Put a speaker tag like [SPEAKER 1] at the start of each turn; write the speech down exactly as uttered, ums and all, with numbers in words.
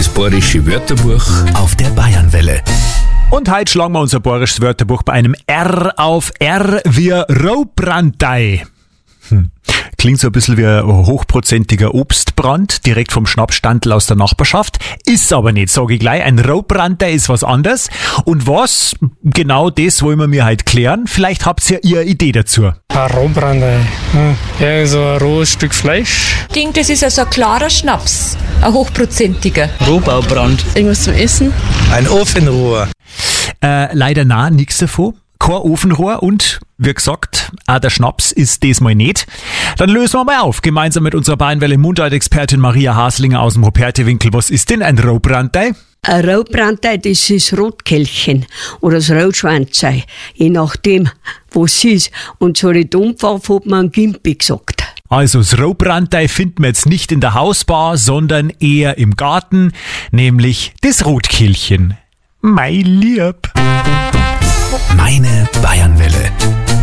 [SPEAKER 1] Bayerische Wörterbuch
[SPEAKER 2] auf der Bayernwelle.
[SPEAKER 3] Und heute schlagen wir unser bayerisches Wörterbuch bei einem R auf R wie Raubrandei. Hm. Klingt so ein bisschen wie ein hochprozentiger Obstbrand, direkt vom Schnappstandl aus der Nachbarschaft. Ist aber nicht, sage ich gleich. Ein Raubrandei ist was anderes. Und was? Genau das wollen wir mir heute klären. Vielleicht habt ihr ja eine Idee dazu.
[SPEAKER 4] Ein Raubrandei. Ja, so ein rohes Stück Fleisch.
[SPEAKER 5] Ich denke, das ist also ein klarer Schnaps. Ein hochprozentiger.
[SPEAKER 6] Rohbaubrand.
[SPEAKER 7] Irgendwas zum Essen.
[SPEAKER 6] Ein Ofenrohr.
[SPEAKER 3] Äh, leider nein, nix davon. Kein Ofenrohr und, wie gesagt, auch der Schnaps ist diesmal nicht. Dann lösen wir mal auf, gemeinsam mit unserer Bayernwelle-Mundart-Expertin Maria Haslinger aus dem Ruperti-Winkel. Was ist denn ein Raubrandei?
[SPEAKER 8] Ein Raubrandei, das ist Rotkehlchen oder das Rotschwanzei, je nachdem, was es ist. Und so die Dumpfhaft hat man Gimpi gesagt.
[SPEAKER 3] Also das Raubrandei finden wir jetzt nicht in der Hausbar, sondern eher im Garten, nämlich das Rotkehlchen. Mei lieb.
[SPEAKER 2] Meine Bayernwelle.